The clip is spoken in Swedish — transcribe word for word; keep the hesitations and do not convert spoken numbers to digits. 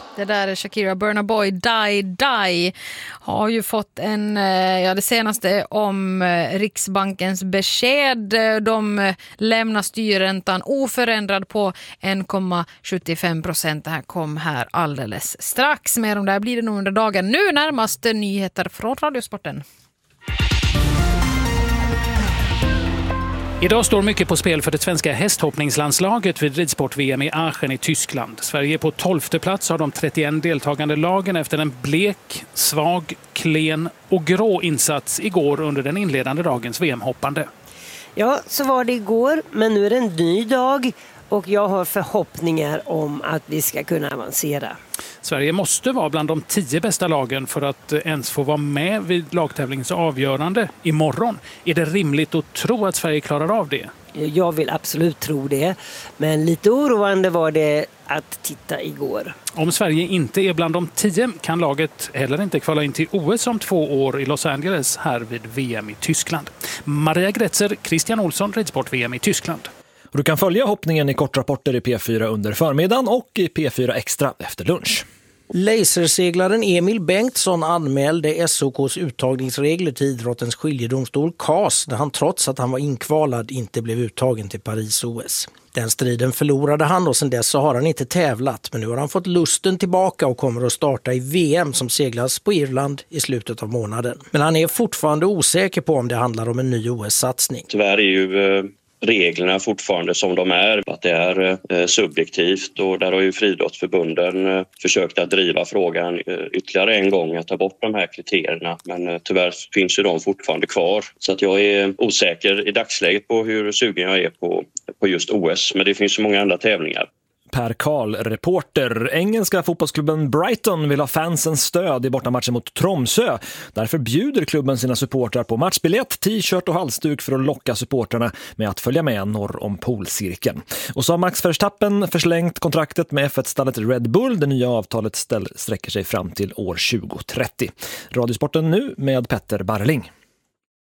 Det där är Shakira, Burna Boy, Die Die, har ju fått en, ja, det senaste om Riksbankens besked. De lämnar styrräntan oförändrad på en komma sjuttiofem procent. Det här kom här alldeles strax. Mer om det här blir det nog under dagen. Nu närmast nyheter från Radiosporten. Idag står mycket på spel för det svenska hästhoppningslandslaget vid ridsport-V M i Aachen i Tyskland. Sverige är på tolfte plats av de trettioen deltagande lagen efter en blek, svag, klen och grå insats igår under den inledande dagens V M-hoppande. Ja, så var det igår, men nu är det en ny dag och jag har förhoppningar om att vi ska kunna avancera. Sverige måste vara bland de tio bästa lagen för att ens få vara med vid lagtävlingens avgörande imorgon. Är det rimligt att tro att Sverige klarar av det? Jag vill absolut tro det, men lite oroande var det att titta igår. Om Sverige inte är bland de tio kan laget heller inte kvala in till O S om två år i Los Angeles här vid V M i Tyskland. Maria Gretzer, Christian Olsson, ridsport-V M i Tyskland. Och du kan följa hoppningen i kortrapporter i P fyra under förmiddagen och i P fyra Extra efter lunch. Laserseglaren Emil Bengtsson anmälde S O K:s uttagningsregler till idrottens skiljedomstol C A S när han trots att han var inkvalad inte blev uttagen till Paris-O S. Den striden förlorade han och sedan dess så har han inte tävlat, men nu har han fått lusten tillbaka och kommer att starta i V M som seglas på Irland i slutet av månaden. Men han är fortfarande osäker på om det handlar om en ny O S-satsning. Tyvärr är ju eh... reglerna fortfarande som de är, att det är eh, subjektivt, och där har ju friidrottsförbunden eh, försökt att driva frågan eh, ytterligare en gång att ta bort de här kriterierna, men eh, tyvärr finns ju de fortfarande kvar, så att jag är osäker i dagsläget på hur sugen jag är på, på just O S, men det finns så många andra tävlingar. Per Karl, reporter. Engelska fotbollsklubben Brighton vill ha fansens stöd i bortamatchen mot Tromsö. Därför bjuder klubben sina supportrar på matchbiljett, t-shirt och halsduk för att locka supportrarna med att följa med norr om polcirkeln. Och så har Max Verstappen förslängt kontraktet med F ett-stallet Red Bull. Det nya avtalet ställ, sträcker sig fram till år tjugo trettio. Radiosporten nu med Petter Barling.